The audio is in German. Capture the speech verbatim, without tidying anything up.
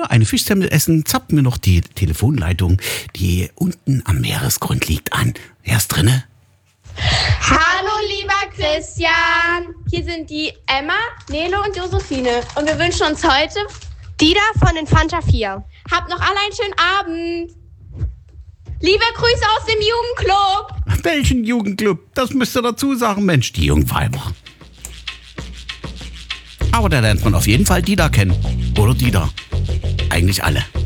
Uhr eine Fischsemmel essen, zapfen wir noch die Telefonleitung, die unten am Meeresgrund liegt, an. Wer ist drinne? Hallo lieber Christian, hier sind die Emma, Nele und Josephine und wir wünschen uns heute Dieter von den Fanta vier. Habt noch alle einen schönen Abend. Liebe Grüße aus dem Jugendclub. Welchen Jugendclub? Das müsst ihr dazu sagen, Mensch, die Jungweiber. Aber da lernt man auf jeden Fall Dieter kennen. Oder Dieter. Eigentlich alle.